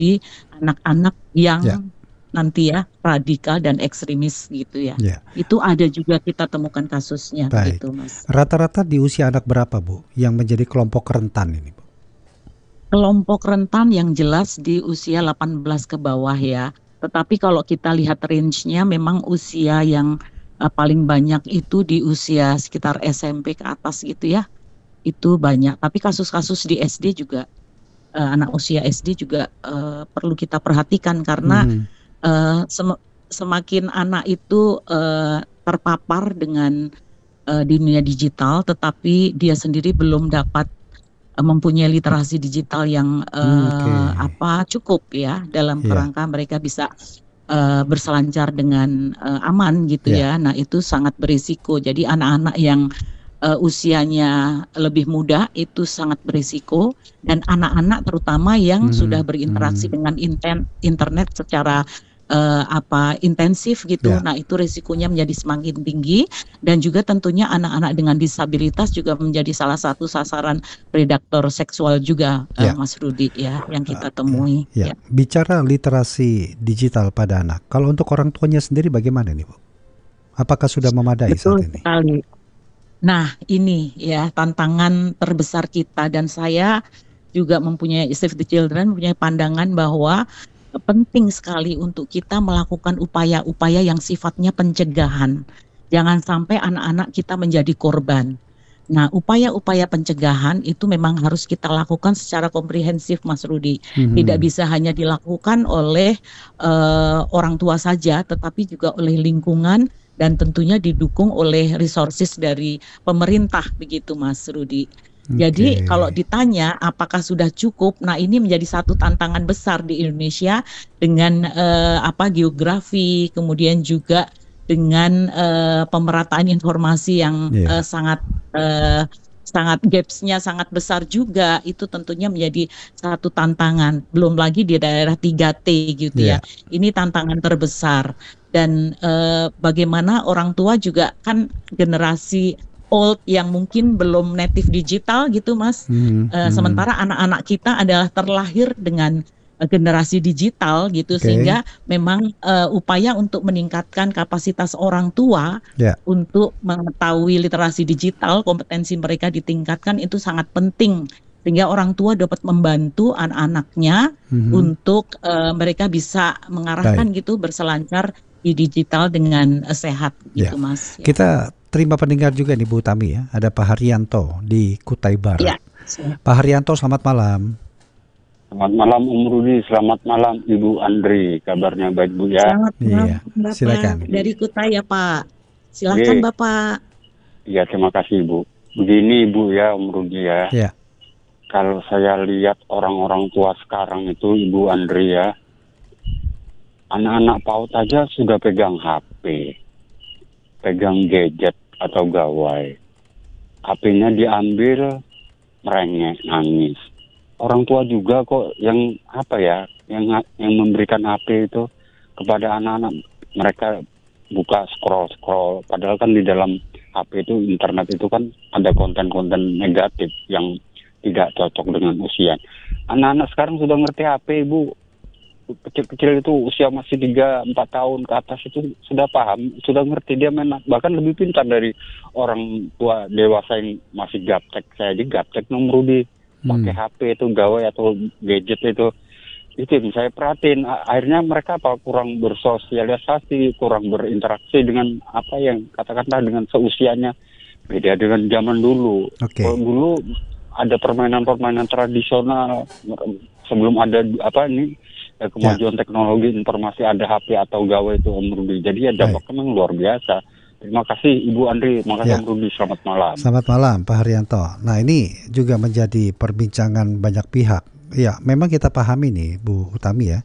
menjadi anak-anak yang Ya, nanti ya radikal dan ekstremis gitu ya. ya. Itu ada juga kita temukan kasusnya Baik. begitu, Mas. Rata-rata di usia anak berapa, Bu, yang menjadi kelompok rentan ini, Bu? Kelompok rentan yang jelas di usia 18 ke bawah ya. Tetapi kalau kita lihat range-nya memang usia yang paling banyak itu di usia sekitar SMP ke atas gitu ya. Itu banyak. Tapi kasus-kasus di SD juga anak usia SD juga perlu kita perhatikan karena Mhm. semakin anak itu terpapar dengan dunia digital, tetapi dia sendiri belum dapat mempunyai literasi digital yang Oke. cukup ya dalam Iya, kerangka mereka bisa berselancar dengan aman gitu iya. ya. Nah itu sangat berisiko. Jadi anak-anak yang usianya lebih muda itu sangat berisiko dan anak-anak terutama yang sudah Mhm, berinteraksi mhm. dengan internet secara intensif gitu. Ya, Nah, itu risikonya menjadi semakin tinggi dan juga tentunya anak-anak dengan disabilitas juga menjadi salah satu sasaran predator seksual juga ya. Mas Rudi ya yang kita Oke, temui ya. ya. Bicara literasi digital pada anak, kalau untuk orang tuanya sendiri bagaimana nih, Bu? Apakah sudah memadai saat Betul ini? sekali. Nah, ini ya tantangan terbesar kita dan saya juga mempunyai Save the Children mempunyai pandangan bahwa penting sekali untuk kita melakukan upaya-upaya yang sifatnya pencegahan. Jangan sampai anak-anak kita menjadi korban. Nah, upaya-upaya pencegahan itu memang harus kita lakukan secara komprehensif, Mas Rudi. Tidak Mhm. bisa hanya dilakukan oleh orang tua saja, tetapi juga oleh lingkungan dan tentunya didukung oleh resources dari pemerintah, begitu, Mas Rudi. Oke. Jadi kalau ditanya apakah sudah cukup, nah ini menjadi satu tantangan besar di Indonesia dengan geografi, kemudian juga dengan pemerataan informasi yang Iya, sangat gapsnya sangat besar juga. Itu tentunya menjadi satu tantangan. Belum lagi di daerah 3T gitu ya. iya. Ini tantangan terbesar. Dan bagaimana orang tua juga kan generasi old yang mungkin belum native digital gitu Mas. Mhm, mhm. Sementara anak-anak kita adalah terlahir dengan generasi digital gitu Oke. sehingga memang upaya untuk meningkatkan kapasitas orang tua Ya. untuk mengetahui literasi digital, kompetensi mereka ditingkatkan itu sangat penting sehingga orang tua dapat membantu anak-anaknya Mhm. untuk mereka bisa Baik. mengarahkan gitu berselancar di digital dengan sehat Ya. gitu Mas ya. Kita terima pendengar juga nih, Bu Tami ya. Ada Pak Haryanto di Kutai Barat. Ya. Pak Haryanto, selamat malam. Selamat malam Om Rudi, selamat malam Ibu Andri, kabarnya baik Bu ya? Selamat malam Iya, Bapak silakan. dari Kutai ya Pak. Silakan Oke, Bapak. ya terima kasih Bu. Begini Bu ya Om Rudi ya, Ya. kalau saya lihat orang-orang tua sekarang itu Ibu Andri ya, anak-anak PAUD aja sudah pegang HP, pegang gadget atau gawai. HP-nya diambil, merengek, nangis. Orang tua juga kok yang yang memberikan HP itu kepada anak-anak, mereka buka scroll padahal kan di dalam HP itu, internet itu kan ada konten-konten negatif yang tidak cocok dengan usia. Anak-anak sekarang sudah ngerti HP Ibu, kecil-kecil itu usia masih 3-4 tahun ke atas itu sudah paham, sudah ngerti, dia bahkan lebih pintar dari orang tua dewasa yang masih gaptek. Saya di gaptek nomor di pakai HP itu gawai atau gadget itu yang saya perhatiin. Akhirnya mereka kurang bersosialisasi, kurang berinteraksi dengan apa yang katakanlah dengan seusianya. Beda dengan zaman dulu. Oke. Kalau dulu ada permainan-permainan tradisional sebelum ada kemajuan teknologi informasi, ada HP atau gawai itu Om Rudi. Jadi ya dampaknya memang luar biasa. Terima kasih Ibu Andri, makasih Om Rudi, selamat malam. Selamat malam Pak Haryanto. Nah, ini juga menjadi perbincangan banyak pihak. Ya, memang kita pahami nih Bu Utami ya.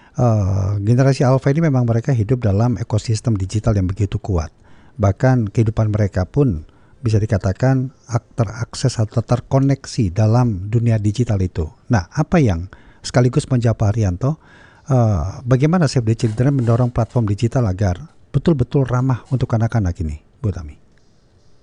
Generasi Alpha ini memang mereka hidup dalam ekosistem digital yang begitu kuat. Bahkan kehidupan mereka pun bisa dikatakan terakses atau terkoneksi dalam dunia digital itu. Nah, apa yang sekaligus menjawab Pak Haryanto, bagaimana Save the Children mendorong platform digital agar betul-betul ramah untuk anak-anak ini, Bu Tami?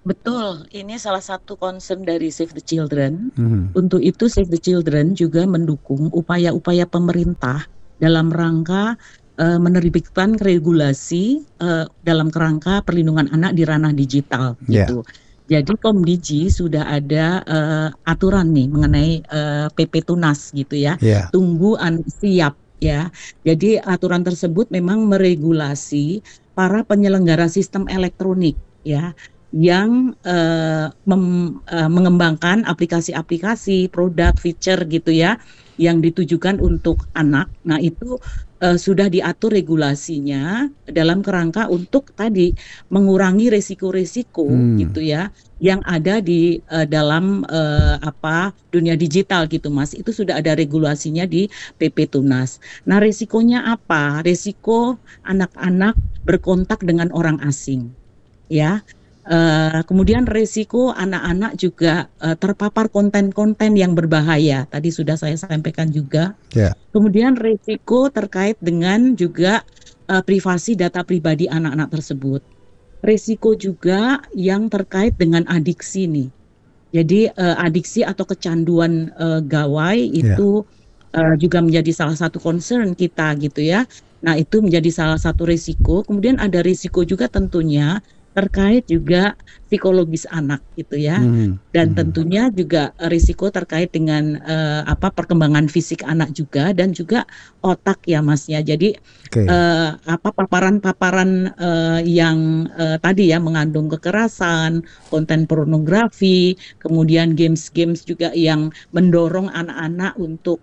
Betul, ini salah satu concern dari Save the Children. Mhm. Untuk itu Save the Children juga mendukung upaya-upaya pemerintah dalam rangka menerbitkan regulasi dalam kerangka perlindungan anak di ranah digital Ya. gitu. Jadi Komdigi sudah ada aturan nih mengenai PP Tunas gitu ya. Ya. Tunggu anak siap ya. Jadi aturan tersebut memang meregulasi para penyelenggara sistem elektronik ya yang mengembangkan aplikasi-aplikasi, produk, feature gitu ya, yang ditujukan untuk anak. Nah itu sudah diatur regulasinya dalam kerangka untuk tadi mengurangi resiko-resiko gitu ya, yang ada di dalam dunia digital gitu Mas. Itu sudah ada regulasinya di PP Tunas. Nah resikonya apa? Resiko anak-anak berkontak dengan orang asing ya. Kemudian resiko anak-anak juga terpapar konten-konten yang berbahaya. Tadi sudah saya sampaikan juga. Ya. Kemudian resiko terkait dengan juga privasi data pribadi anak-anak tersebut. Resiko juga yang terkait dengan adiksi nih. Jadi adiksi atau kecanduan gawai itu juga menjadi salah satu concern kita gitu ya. Nah itu menjadi salah satu resiko. Kemudian ada resiko juga tentunya terkait juga psikologis anak gitu ya, dan tentunya juga risiko terkait dengan perkembangan fisik anak juga dan juga otak ya Mas ya. Jadi paparan-paparan yang tadi ya mengandung kekerasan, konten pornografi, kemudian games-games juga yang mendorong anak-anak untuk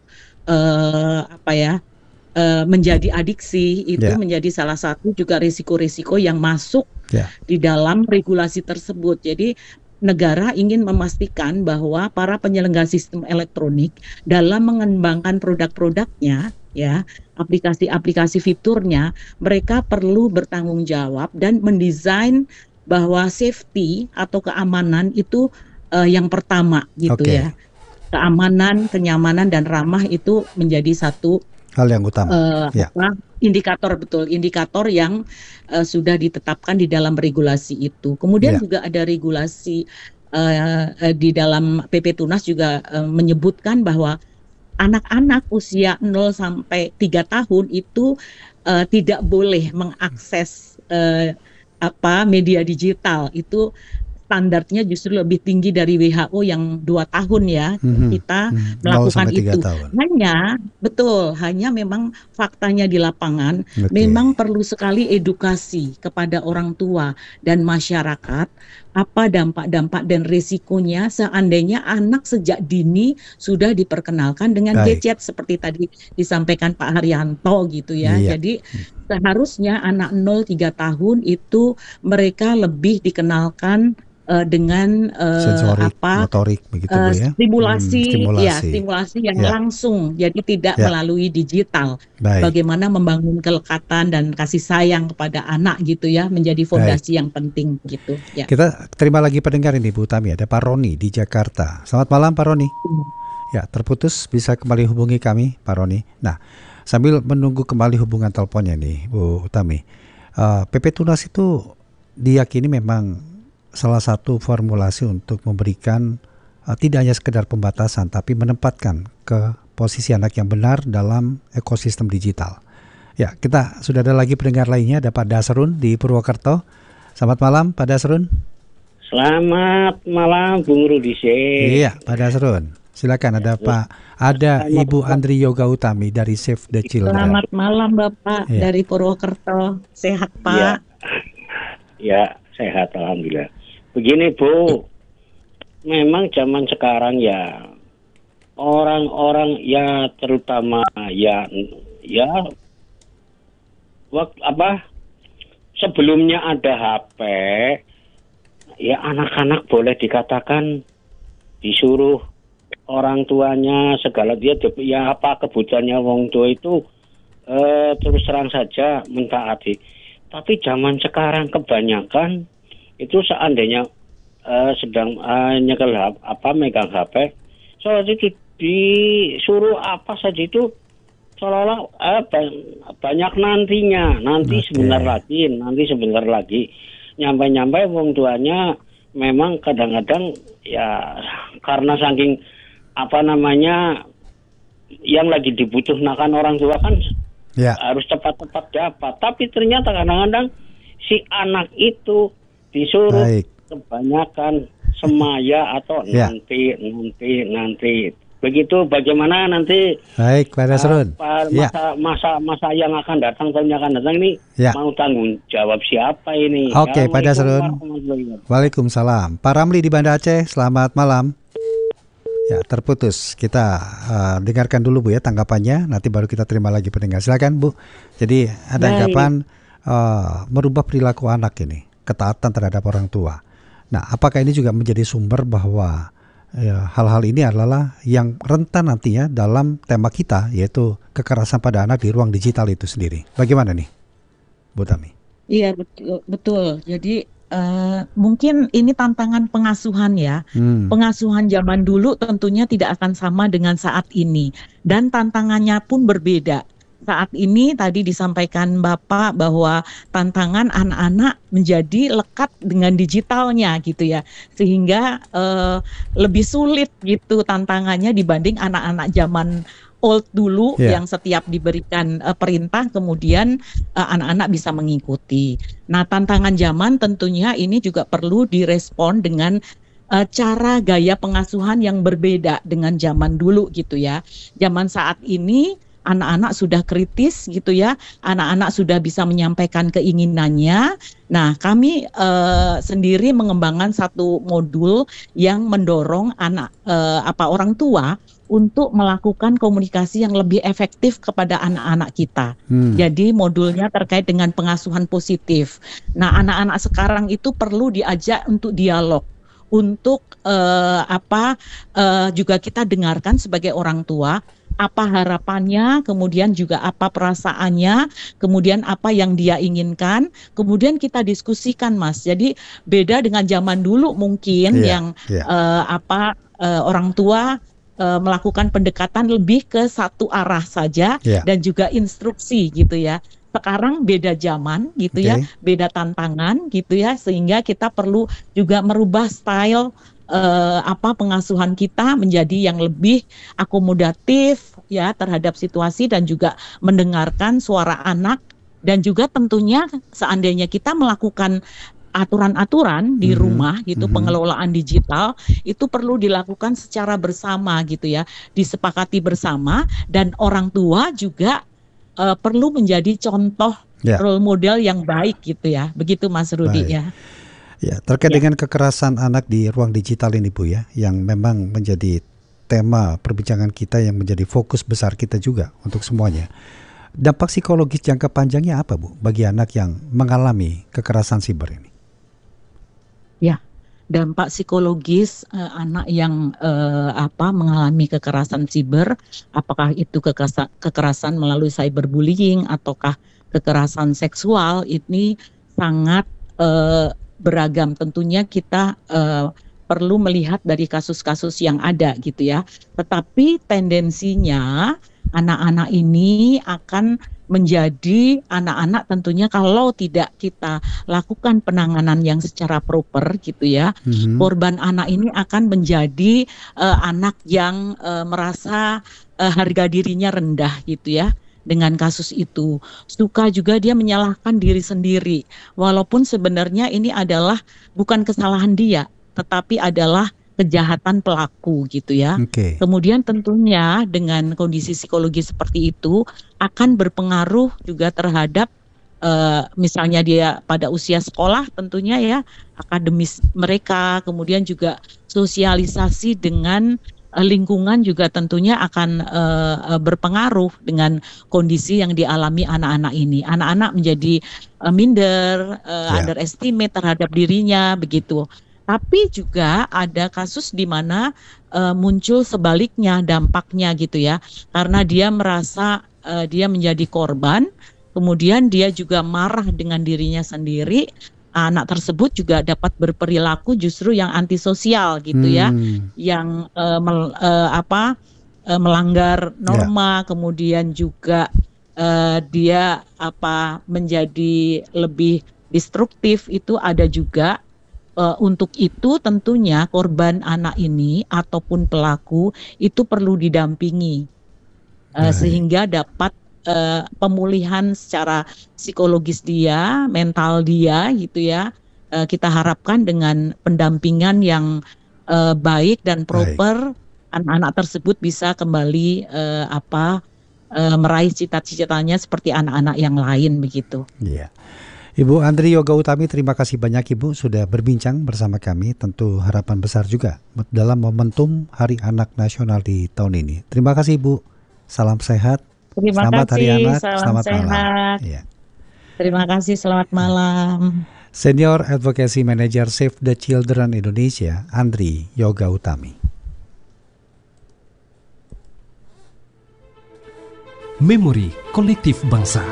menjadi adiksi itu menjadi salah satu juga risiko-risiko yang masuk di dalam regulasi tersebut. Jadi negara ingin memastikan bahwa para penyelenggara sistem elektronik dalam mengembangkan produk-produknya ya, aplikasi-aplikasi fiturnya, mereka perlu bertanggung jawab dan mendesain bahwa safety atau keamanan itu yang pertama gitu ya. Keamanan, kenyamanan dan ramah itu menjadi satu hal yang utama. Indikator yang sudah ditetapkan di dalam regulasi itu. Kemudian juga ada regulasi di dalam PP Tunas juga menyebutkan bahwa anak-anak usia 0 sampai 3 tahun itu tidak boleh mengakses media digital. Itu standarnya justru lebih tinggi dari WHO yang 2 tahun ya. Kita melakukan itu. Hanya memang faktanya di lapangan memang perlu sekali edukasi kepada orang tua dan masyarakat apa dampak-dampak dan risikonya seandainya anak sejak dini sudah diperkenalkan dengan gadget seperti tadi disampaikan Pak Haryanto gitu ya. Jadi seharusnya anak 0-3 tahun itu mereka lebih dikenalkan dengan sensorik, motorik begitu Bu ya. Stimulasi yang langsung, jadi tidak melalui digital. Bagaimana membangun kelekatan dan kasih sayang kepada anak gitu ya, menjadi fondasi yang penting gitu ya. Kita terima lagi pendengar ini Bu Utami, ada Pak Roni di Jakarta. Selamat malam Pak Roni. Ya, terputus, bisa kembali hubungi kami Pak Roni. Nah, sambil menunggu kembali hubungan teleponnya nih Bu Utami, PP Tunas itu diyakini memang salah satu formulasi untuk memberikan tidak hanya sekedar pembatasan tapi menempatkan ke posisi anak yang benar dalam ekosistem digital. Ya, kita sudah ada lagi pendengar lainnya, ada Pak Dasrun di Purwokerto. Selamat malam Pak Dasrun. Selamat malam Bung Rudise. Iya Pak Dasrun. Silakan, ada Ibu Andri Yoga Utami dari Save the Children. Selamat malam Bapak dari Purwokerto. Sehat Pak? Ya, sehat alhamdulillah. Begini Bu, memang zaman sekarang ya orang-orang ya terutama sebelumnya ada HP, ya anak-anak boleh dikatakan disuruh orang tuanya segala dia ya apa kebutuhannya wong tua itu terus terang saja mentaati. Tapi zaman sekarang kebanyakan itu seandainya sedang nyekel megang HP, soal itu disuruh apa saja itu seolah-olah banyak nanti sebentar lagi nyampe wong tuanya memang kadang-kadang ya karena saking yang lagi dibutuhkan orang tua kan harus cepat-cepat dapat. Tapi ternyata kadang-kadang si anak itu disuruh kebanyakan semaya atau nanti. Begitu bagaimana nanti Pak Nasrun. Masa yang akan datang, tahun yang akan datang ini mau tanggung jawab siapa ini? Oke, Pak Nasrun. Waalaikumsalam. Pak Ramli di Banda Aceh, selamat malam. Ya, terputus. Kita dengarkan dulu Bu ya tanggapannya, nanti baru kita terima lagi pendengar. Silakan Bu. Jadi ada anggapan merubah perilaku anak ini, ketaatan terhadap orang tua. Nah, apakah ini juga menjadi sumber bahwa hal-hal ini adalah yang rentan nantinya dalam tema kita, yaitu kekerasan pada anak di ruang digital itu sendiri. Bagaimana nih, Bu Tami? Iya, betul. Jadi mungkin ini tantangan pengasuhan ya. Pengasuhan zaman dulu tentunya tidak akan sama dengan saat ini. Dan tantangannya pun berbeda. Saat ini tadi disampaikan Bapak bahwa tantangan anak-anak menjadi lekat dengan digitalnya gitu ya. Sehingga lebih sulit gitu tantangannya dibanding anak-anak zaman old dulu yang setiap diberikan perintah kemudian anak-anak bisa mengikuti. Nah, tantangan zaman tentunya ini juga perlu direspon dengan cara gaya pengasuhan yang berbeda dengan zaman dulu gitu ya. Zaman saat ini anak-anak sudah kritis gitu ya, anak-anak sudah bisa menyampaikan keinginannya. Nah, kami sendiri mengembangkan satu modul yang mendorong orang tua untuk melakukan komunikasi yang lebih efektif kepada anak-anak kita. Jadi modulnya terkait dengan pengasuhan positif. Nah, anak-anak sekarang itu perlu diajak untuk dialog. Untuk juga kita dengarkan sebagai orang tua apa harapannya, kemudian juga apa perasaannya, kemudian apa yang dia inginkan, kemudian kita diskusikan, Mas. Jadi beda dengan zaman dulu mungkin orang tua melakukan pendekatan lebih ke satu arah saja dan juga instruksi gitu ya. Sekarang beda zaman gitu ya, beda tantangan gitu ya, sehingga kita perlu juga merubah style pengasuhan kita menjadi yang lebih akomodatif ya terhadap situasi dan juga mendengarkan suara anak, dan juga tentunya seandainya kita melakukan aturan-aturan di rumah gitu, pengelolaan digital itu perlu dilakukan secara bersama gitu ya, disepakati bersama, dan orang tua juga perlu menjadi contoh role model yang baik gitu ya. Begitu Mas Rudi ya. Ya, terkait dengan kekerasan anak di ruang digital ini Bu ya, yang memang menjadi tema perbincangan kita yang menjadi fokus besar kita juga untuk semuanya. Dampak psikologis jangka panjangnya apa Bu bagi anak yang mengalami kekerasan siber ini? Ya, dampak psikologis anak yang mengalami kekerasan siber, apakah itu kekerasan melalui cyberbullying ataukah kekerasan seksual, ini sangat beragam. Tentunya kita perlu melihat dari kasus-kasus yang ada gitu ya. Tetapi tendensinya anak-anak ini akan menjadi anak-anak tentunya kalau tidak kita lakukan penanganan yang secara proper gitu ya, korban anak ini akan menjadi anak yang merasa harga dirinya rendah gitu ya. Dengan kasus itu, suka juga dia menyalahkan diri sendiri, walaupun sebenarnya ini adalah bukan kesalahan dia, tetapi adalah kejahatan pelaku gitu ya. Kemudian tentunya dengan kondisi psikologi seperti itu akan berpengaruh juga terhadap misalnya dia pada usia sekolah tentunya ya, akademis mereka, kemudian juga sosialisasi dengan lingkungan juga tentunya akan berpengaruh dengan kondisi yang dialami anak-anak ini. Anak-anak menjadi minder, underestimate terhadap dirinya begitu. Tapi juga ada kasus di mana muncul sebaliknya dampaknya gitu ya. Karena dia merasa dia menjadi korban, kemudian dia juga marah dengan dirinya sendiri. Anak tersebut juga dapat berperilaku justru yang antisosial gitu ya, yang melanggar norma, kemudian juga dia menjadi lebih destruktif, itu ada juga. Untuk itu tentunya korban anak ini ataupun pelaku itu perlu didampingi sehingga dapat pemulihan secara psikologis dia, mental dia gitu ya. Kita harapkan dengan pendampingan yang baik dan proper, anak-anak tersebut bisa kembali meraih cita-citanya seperti anak-anak yang lain begitu. Iya. Ibu Andri Yoga Utami, terima kasih banyak Ibu sudah berbincang bersama kami. Tentu harapan besar juga dalam momentum Hari Anak Nasional di tahun ini. Terima kasih Ibu. Salam sehat. Selamat Hari Anak. Selamat sehat. Malam. Ya. Terima kasih. Selamat malam. Senior Advocacy Manager Save the Children Indonesia, Andri Yoga Utami. Memori Kolektif Bangsa.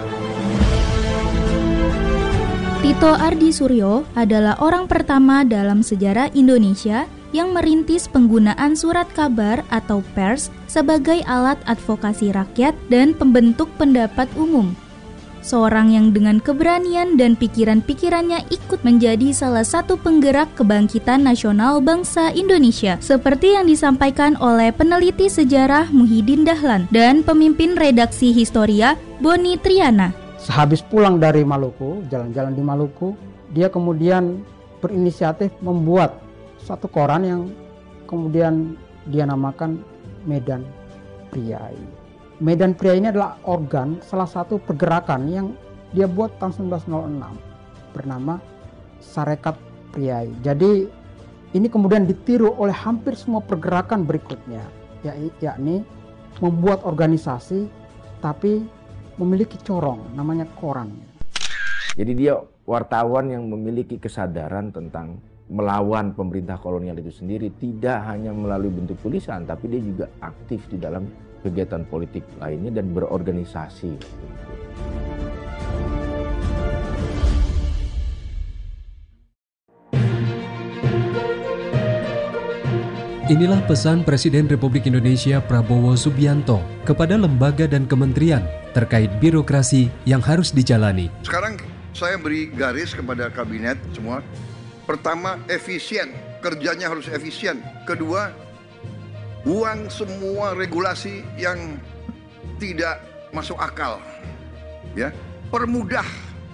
Tito Ardi Suryo adalah orang pertama dalam sejarah Indonesia yang merintis penggunaan surat kabar atau pers sebagai alat advokasi rakyat dan pembentuk pendapat umum. Seorang yang dengan keberanian dan pikiran-pikirannya ikut menjadi salah satu penggerak kebangkitan nasional bangsa Indonesia, seperti yang disampaikan oleh peneliti sejarah Muhyiddin Dahlan dan pemimpin redaksi Historia Boni Triana. Sehabis pulang dari Maluku, jalan-jalan di Maluku, dia kemudian berinisiatif membuat satu koran yang kemudian dia namakan Medan Priai. Medan Priai ini adalah organ salah satu pergerakan yang dia buat tahun 1906 bernama Sarekat Priai. Jadi ini kemudian ditiru oleh hampir semua pergerakan berikutnya, yakni membuat organisasi tapi memiliki corong, namanya koran. Jadi dia wartawan yang memiliki kesadaran tentang melawan pemerintah kolonial itu sendiri, tidak hanya melalui bentuk tulisan, tapi dia juga aktif di dalam kegiatan politik lainnya dan berorganisasi. Inilah pesan Presiden Republik Indonesia Prabowo Subianto kepada lembaga dan kementerian terkait birokrasi yang harus dijalani. Sekarang saya beri garis kepada kabinet semua. Pertama, efisien. Kerjanya harus efisien. Kedua, buang semua regulasi yang tidak masuk akal. Ya, permudah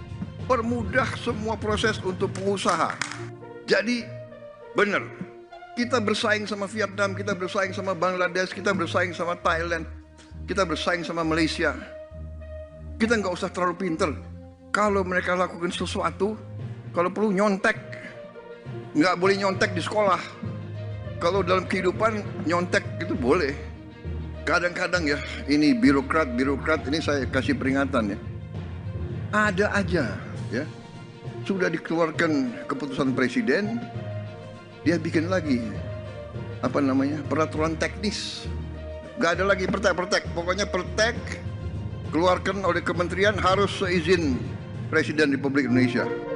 semua proses untuk pengusaha. Jadi benar. Kita bersaing sama Vietnam, kita bersaing sama Bangladesh, kita bersaing sama Thailand, kita bersaing sama Malaysia. Kita nggak usah terlalu pinter. Kalau mereka lakukan sesuatu, kalau perlu nyontek, nggak boleh nyontek di sekolah. Kalau dalam kehidupan nyontek itu boleh. Kadang-kadang ya, ini birokrat ini saya kasih peringatan ya. Ada aja ya, sudah dikeluarkan keputusan presiden, dia bikin lagi peraturan teknis. Gak ada lagi pertek. Pokoknya pertek keluarkan oleh kementerian harus seizin Presiden Republik Indonesia.